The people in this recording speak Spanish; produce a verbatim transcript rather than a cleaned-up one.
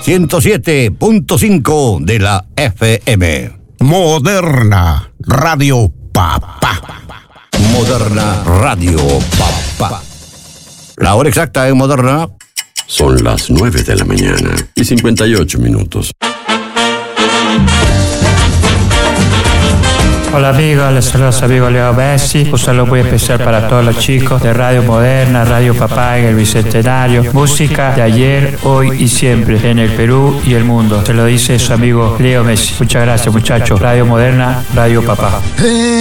ciento siete punto cinco de la F M. Moderna Radio Papá. Moderna Radio Papá. La hora exacta en Moderna. Son las nueve de la mañana y cincuenta y ocho minutos. Hola amigos, les saluda su amigo Leo Messi. Un saludo muy especial para todos los chicos de Radio Moderna, Radio Papá en el Bicentenario. Música de ayer, hoy y siempre en el Perú y el mundo. Se lo dice su amigo Leo Messi. Muchas gracias muchachos. Radio Moderna, Radio Papá.